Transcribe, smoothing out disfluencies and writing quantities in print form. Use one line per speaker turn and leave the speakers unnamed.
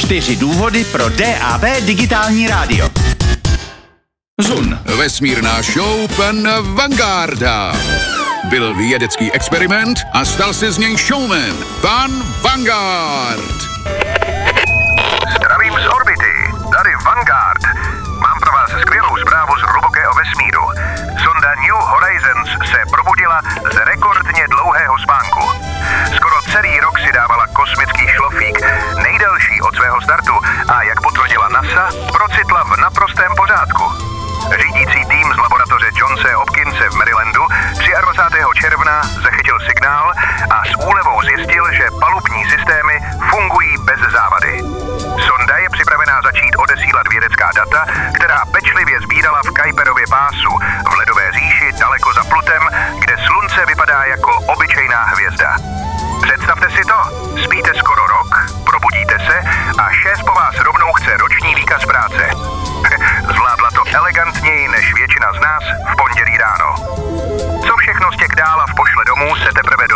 4 důvody pro DAB digitální rádio. Zun.
Vesmírná show pan Vangarda. Byl vědecký experiment a stal se z něj showman. Pan Vanguard.
Zdravím z orbity. Tady Vanguard. Mám pro vás skvělou zprávu z hlubokého vesmíru. Sonda New Horizons se probudila z rekordně dlouhého spánku. Skoro celý rok si dávala kosmický šlofík, nejdelší od svého startu, a jak potvrdila NASA, procitla v naprostém pořádku. Řídící tým z laboratoře Johnse Hopkinse v Marylandu 23. června zachytil signál a s úlevou zjistil, že palubní systémy fungují bez závady. Sonda je připravená začít odesílat vědecká data, která pečlivě sbírala v Kuiperově pásu v ledové říši daleko za Plutem, kde slunce vypadá jako obyčejná hvězda. Představte si to, spíte skoro rok, probudíte se a šéf po vás rovnou chce roční výkaz práce. Zvládla to elegantněji než většina z nás v pondělí ráno. Co všechno z těch dálav pošle domů, se teprve